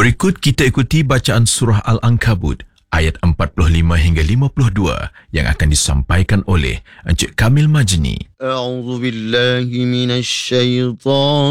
Berikut kita ikuti bacaan surah Al-Ankabut ayat 45 hingga 52 yang akan disampaikan oleh Encik Kamil Majni. A'udzu billahi minasy syaitan